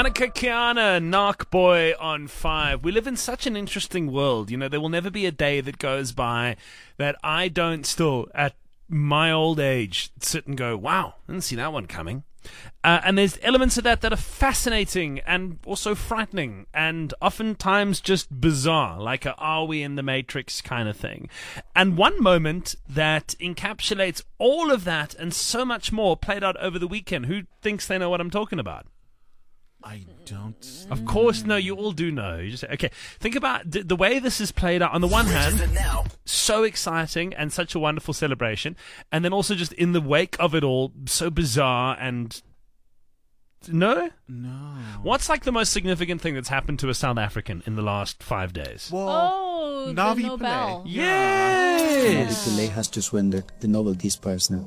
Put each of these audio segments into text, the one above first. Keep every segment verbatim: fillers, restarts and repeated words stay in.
Monica Kiana, Narc Boy on five. We live in such an interesting world. You know, there will never be a day that goes by that I don't still, at my old age, sit and go, wow, I didn't see that one coming. Uh, and there's elements of that that are fascinating and also frightening and oftentimes just bizarre, like a "are we in the Matrix" kind of thing. And one moment that encapsulates all of that and so much more played out over the weekend. Who thinks they know what I'm talking about? I don't. Of course, no, you all do know. You just, okay, think about d- the way this is played out. On the one hand, so exciting and such a wonderful celebration. And then also just in the wake of it all, so bizarre and... No? No. What's like the most significant thing that's happened to a South African in the last five days? Well, oh, the Navi Nobel. Pillay. Yes! Navi Pillay has just won the, the Nobel Peace Prize now.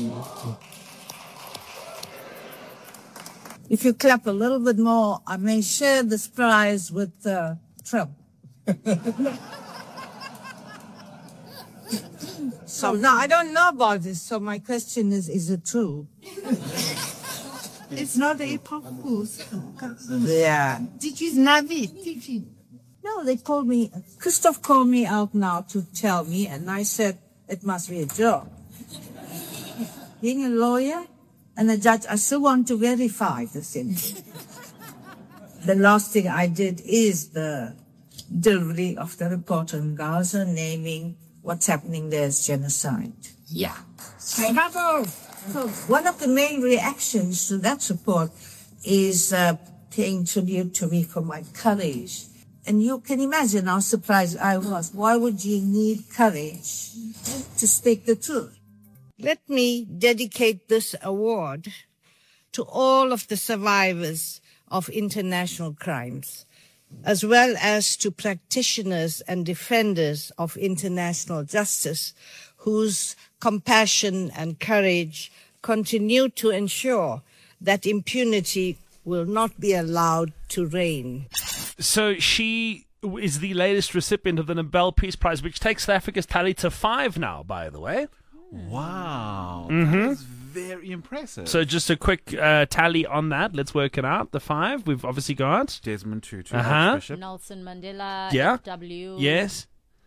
If you clap a little bit more, I may share this prize with uh, Trump. So now I don't know about this, so my question is, is it true? It's not a pop quiz. Yeah. Did you Navi? Did you? No, they called me, Christoph called me out now to tell me, and I said, it must be a job. Being a lawyer and a judge, I still want to verify the thing. The last thing I did is the delivery of the report on Gaza, naming what's happening there as genocide. Yeah. Bravo! So one of the main reactions to that report is uh, paying tribute to me for my courage. And you can imagine how surprised I was. Why would you need courage to speak the truth? Let me dedicate this award to all of the survivors of international crimes, as well as to practitioners and defenders of international justice whose compassion and courage continue to ensure that impunity will not be allowed to reign. So she is the latest recipient of the Nobel Peace Prize, which takes South Africa's tally to five now, by the way. Wow. Mm-hmm. That is very impressive. So just a quick uh, tally on that. Let's work it out. The five, we've obviously got Desmond Tutu, Uh-huh. Archbishop. Nelson Mandela, Yeah. F W. Yes.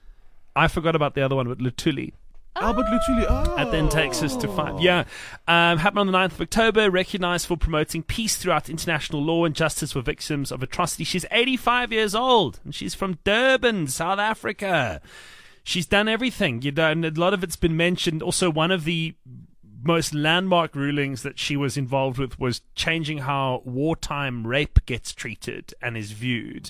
I forgot about the other one with Lutuli. Albert Lutuli. Oh. That then takes us to five. Yeah. Um, happened on the ninth of October, recognized for promoting peace throughout international law and justice for victims of atrocity. She's eighty-five years old, and she's from Durban, South Africa. She's done everything. You know, and a lot of it's been mentioned. Also, one of the most landmark rulings that she was involved with was changing how wartime rape gets treated and is viewed.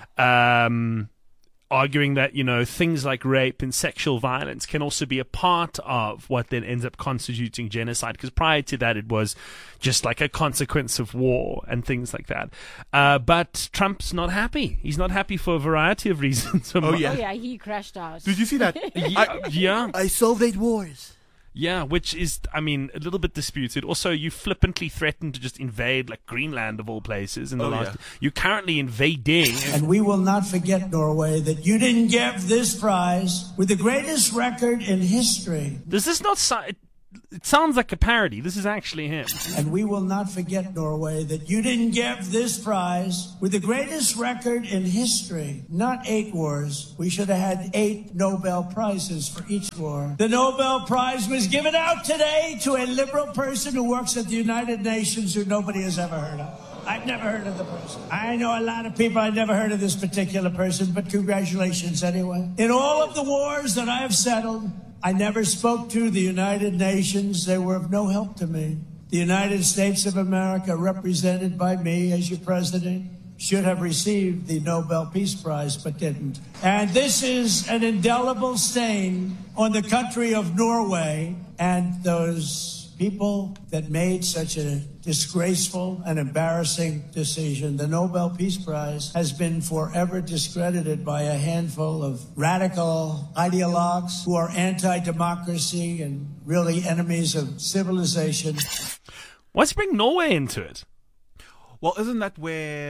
Um... Arguing that, you know, things like rape and sexual violence can also be a part of what then ends up constituting genocide. Because prior to that, it was just like a consequence of war and things like that. Uh, but Trump's not happy. He's not happy for a variety of reasons. Oh, yeah. Oh, yeah, he crashed out. Did you see that? yeah, yeah. I solved eight wars. Yeah, which is, I mean, a little bit disputed. Also, you flippantly threatened to just invade, like, Greenland of all places in the Oh, last... yeah. You're currently invading... And we will not forget, Norway, that you didn't give this prize with the greatest record in history. Does this not... So- it, it sounds like a parody. This is actually him. And we will not forget, Norway, that you didn't give this prize with the greatest record in history. Not eight wars. We should have had eight Nobel Prizes for each war. The Nobel Prize was given out today to a liberal person who works at the United Nations who nobody has ever heard of. I've never heard of the person. I know a lot of people. I've never heard of this particular person, but congratulations anyway. In all of the wars that I have settled, I never spoke to the United Nations. They were of no help to me. The United States of America, represented by me as your president, should have received the Nobel Peace Prize, but didn't. And this is an indelible stain on the country of Norway and those people that made such a disgraceful and embarrassing decision. The Nobel Peace Prize has been forever discredited by a handful of radical ideologues who are anti-democracy and really enemies of civilization. Why's he bring Norway into it? Well, isn't that where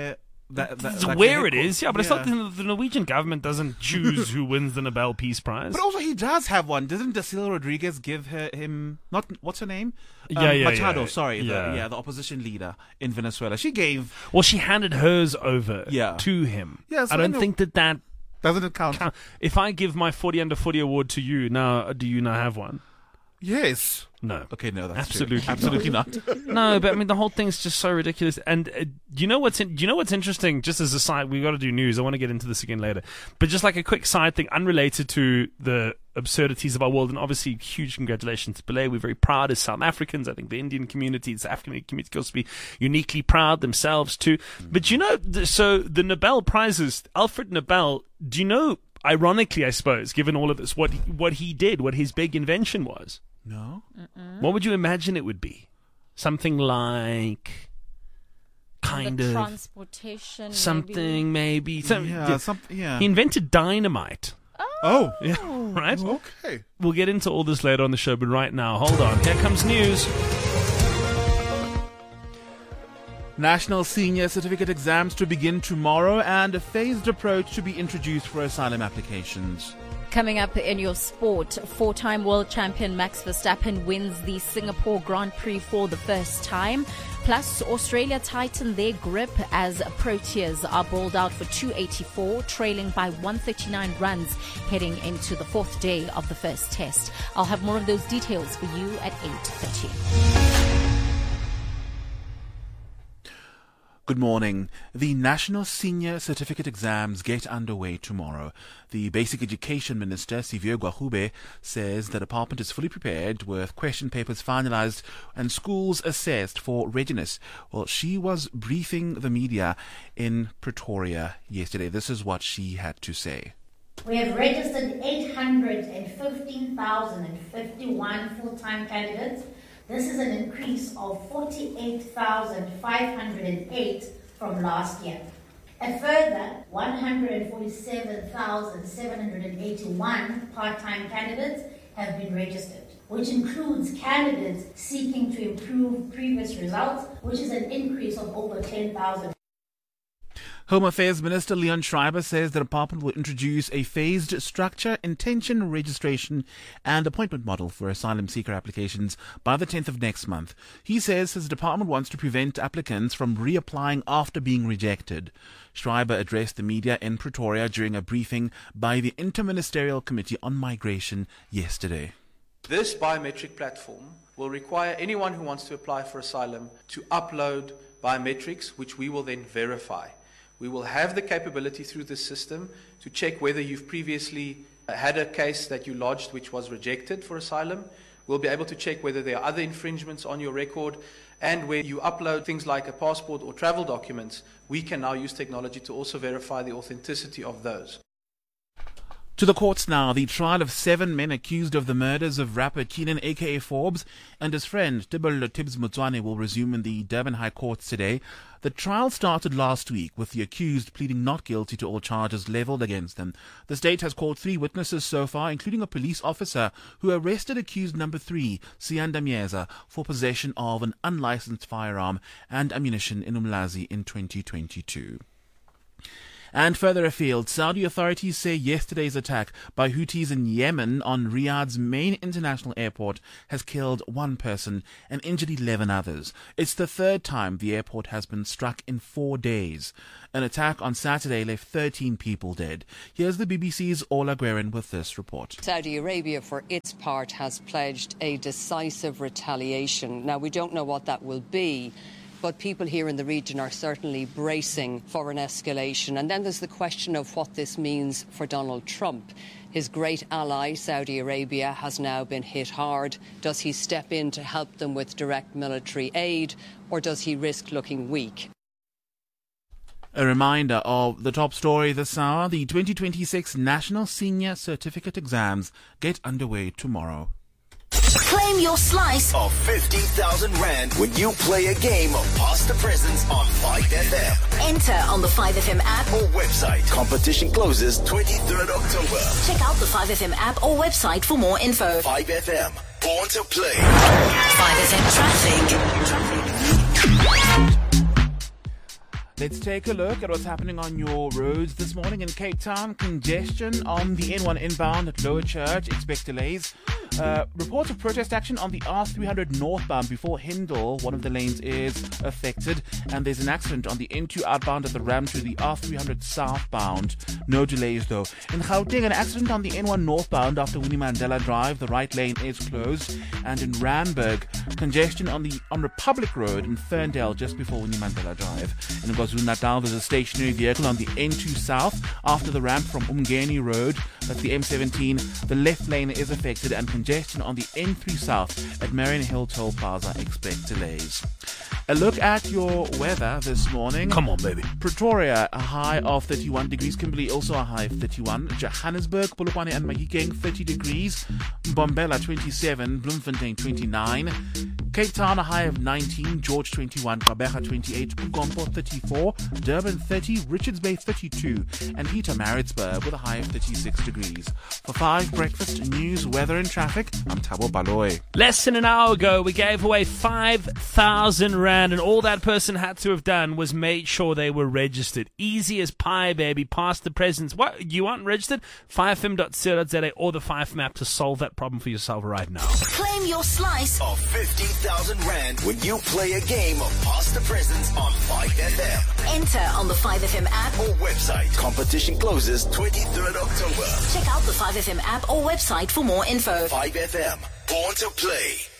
That, that, It's like where the it head- is, yeah, but it's not the, the Norwegian government doesn't choose who wins the Nobel Peace Prize. But also, he does have one. Doesn't Dacila Rodriguez give her, him not what's her name? Yeah, yeah, Machado. yeah. Sorry, Yeah. The, yeah, the opposition leader in Venezuela. She gave. Well, she handed hers over Yeah. to him. Yeah, so I don't then- think that that Doesn't it count? count. If I give my forty under forty award to you, now do you now have one? Yes. No. Okay, no, that's Absolutely true. Absolutely not. No, but I mean the whole thing's just so ridiculous. And uh, you know what's in, you know what's interesting? Just as a side, we got to do news. I want to get into this again later, but just like a quick side thing, unrelated to the absurdities of our world. And obviously, huge congratulations to Belay. We're very proud as South Africans. I think the Indian community, the African community, also be uniquely proud themselves too. But you know, th- so the Nobel prizes, Alfred Nobel. Do you know? Ironically, I suppose, given all of this, what what he did, what his big invention was. No. What would you imagine it would be? Something like, kind the of transportation. something, maybe. Some- Yeah, something. Yeah. He invented dynamite. oh. Yeah, right. Okay. We'll get into all this later on the show, but right now, hold on. Here comes news. National Senior Certificate exams to begin tomorrow, and a phased approach to be introduced for asylum applications. Coming up in your sport, four-time world champion Max Verstappen wins the Singapore Grand Prix for the first time. Plus, Australia tighten their grip as Proteas are bowled out for two eighty-four, trailing by one thirty-nine runs, heading into the fourth day of the first test. I'll have more of those details for you at eight thirty. Good morning. The National Senior Certificate exams get underway tomorrow. The Basic Education Minister, Sivyo Gwahube, says the department is fully prepared with question papers finalized and schools assessed for readiness. Well, she was briefing the media in Pretoria yesterday. This is what she had to say. We have registered eight hundred fifteen thousand fifty-one full-time candidates. This is an increase of forty-eight thousand five hundred eight from last year. A further one hundred forty-seven thousand seven hundred eighty-one part-time candidates have been registered, which includes candidates seeking to improve previous results, which is an increase of over ten thousand. Home Affairs Minister Leon Schreiber says the department will introduce a phased structure, intention, registration and appointment model for asylum seeker applications by the tenth of next month. He says his department wants to prevent applicants from reapplying after being rejected. Schreiber addressed the media in Pretoria during a briefing by the Interministerial Committee on Migration yesterday. This biometric platform will require anyone who wants to apply for asylum to upload biometrics, which we will then verify. We will have the capability through this system to check whether you've previously had a case that you lodged which was rejected for asylum. We'll be able to check whether there are other infringements on your record, and where you upload things like a passport or travel documents, we can now use technology to also verify the authenticity of those. To the courts now. The trial of seven men accused of the murders of rapper Keenan aka Forbes and his friend Tibble Tibbs Motswane will resume in the Durban High Courts today. The trial started last week with the accused pleading not guilty to all charges levelled against them. The state has called three witnesses so far, including a police officer who arrested accused number three, Siyanda Mieza, for possession of an unlicensed firearm and ammunition in Umlazi in twenty twenty-two. And further afield, Saudi authorities say yesterday's attack by Houthis in Yemen on Riyadh's main international airport has killed one person and injured eleven others. It's the third time the airport has been struck in four days. An attack on Saturday left thirteen people dead. Here's the B B C's Ola Guerin with this report. Saudi Arabia, for its part, has pledged a decisive retaliation. Now, we don't know what that will be, but people here in the region are certainly bracing for an escalation. And then there's the question of what this means for Donald Trump. His great ally, Saudi Arabia, has now been hit hard. Does he step in to help them with direct military aid, or does he risk looking weak? A reminder of the top story this hour. The twenty twenty-six National Senior Certificate exams get underway tomorrow. Claim your slice of fifty thousand rand when you play a game of Past the Presents on five F M. Enter on the five F M app or website. Competition closes twenty-third of October. Check out the five F M app or website for more info. five F M, born to play. five F M traffic. Let's take a look at what's happening on your roads this morning in Cape Town. Congestion on the N one inbound at Lower Church. Expect delays. Uh, reports of protest action on the R three hundred northbound before Hindle. One of the lanes is affected. And there's an accident on the N two outbound at the ram to the R three hundred southbound. No delays though. In Gauteng, an accident on the N one northbound after Winnie Mandela Drive. The right lane is closed. And in Randburg, congestion on the on Republic Road in Ferndale just before Winnie Mandela Drive. And in KwaZulu-Natal, there's a stationary vehicle on the N two south after the ramp from Umgeni Road. That's the M seventeen. The left lane is affected, and congestion on the N three south at Marion Hill Toll Plaza. Expect delays. A look at your weather this morning. Come on, baby. Pretoria, a high of thirty-one degrees. Kimberley, also a high of thirty-one. Johannesburg, Polokwane and Mahikeng, thirty degrees. Mbombela, twenty-seven. Bloemfontein, twenty-nine. Cape Town, a high of nineteen. George, twenty-one. Gqeberha, twenty-eight. Mpompo, thirty-four. Durban, thirty. Richards Bay, thirty-two. And Pietermaritzburg with a high of thirty-six degrees. For five breakfast news, weather and traffic, I'm Thabo Baloy. Less than an hour ago, we gave away five thousand rand, and all that person had to have done was made sure they were registered. Easy as pie, baby. Past the presents. What? You aren't registered? five f m dot co dot z a or the five f m app to solve that problem for yourself right now. Claim your slice of fifty thousand rand when you play a game of Past the Presents on five F M. Enter on the five F M app or website. Competition closes twenty-third October. Check out the five F M app or website for more info. five F M, born to play.